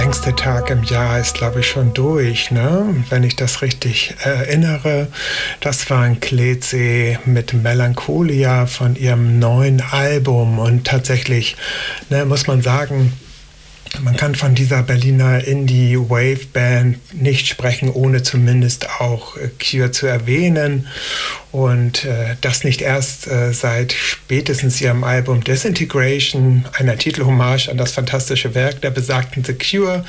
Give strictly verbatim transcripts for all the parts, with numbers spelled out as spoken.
längste Tag im Jahr ist, glaube ich, schon durch, ne? Wenn ich das richtig erinnere. Das war ein Kleedsee mit Melancholia von ihrem neuen Album. Und tatsächlich, ne, muss man sagen, man kann von dieser Berliner Indie-Wave-Band nicht sprechen, ohne zumindest auch äh, Cure zu erwähnen. Und äh, das nicht erst äh, seit spätestens ihrem Album Disintegration, einer Titelhommage an das fantastische Werk der besagten The Cure.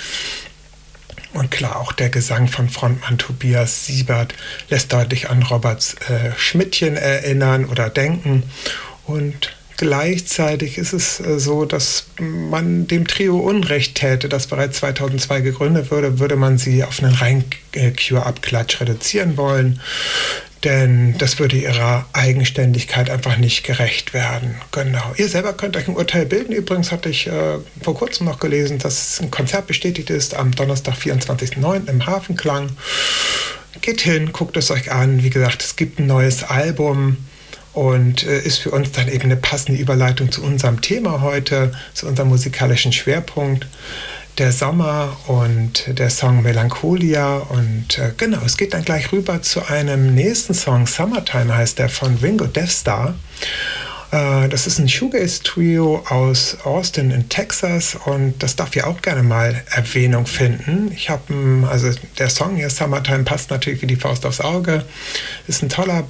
Und klar, auch der Gesang von Frontmann Tobias Siebert lässt deutlich an Robert äh, Schmidtchen erinnern oder denken. Und gleichzeitig ist es äh, so, dass man dem Trio Unrecht täte, das bereits zweitausendzwei gegründet wurde, würde man sie auf einen rein äh, Cure-Abklatsch reduzieren wollen. Denn das würde ihrer Eigenständigkeit einfach nicht gerecht werden. Genau. Ihr selber könnt euch ein Urteil bilden. Übrigens hatte ich äh, vor kurzem noch gelesen, dass ein Konzert bestätigt ist am Donnerstag, vierundzwanzigsten neunten im Hafenklang. Geht hin, guckt es euch an. Wie gesagt, es gibt ein neues Album. Und äh, ist für uns dann eben eine passende Überleitung zu unserem Thema heute, zu unserem musikalischen Schwerpunkt, der Sommer und der Song Melancholia. Und äh, genau, es geht dann gleich rüber zu einem nächsten Song, Summertime heißt der, von Ringo Deathstar. Äh, das ist ein Shoegaze-Trio aus Austin in Texas und das darf ja auch gerne mal Erwähnung finden. Ich habe, also der Song hier, Summertime, passt natürlich wie die Faust aufs Auge. Ist ein toller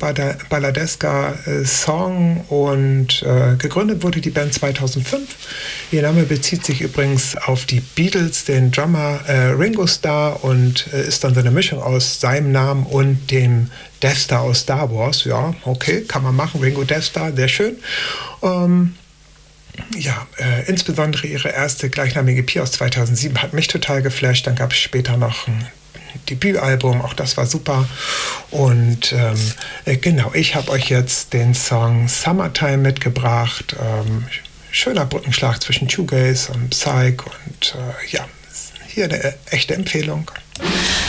Balladeska-Song und äh, gegründet wurde die Band zweitausendfünf. Ihr Name bezieht sich übrigens auf die Beatles, den Drummer äh, Ringo Starr, und äh, ist dann so eine Mischung aus seinem Namen und dem Death Star aus Star Wars. Ja, okay, kann man machen. Ringo Death Star, sehr schön. Ähm, ja, äh, insbesondere ihre erste gleichnamige E P aus zweitausendsieben hat mich total geflasht. Dann gab es später noch ein Debütalbum, auch das war super. Und ähm, äh, genau, ich habe euch jetzt den Song Summertime mitgebracht. Ähm, schöner Brückenschlag zwischen Shoegaze und Psych und äh, ja, hier eine echte Empfehlung.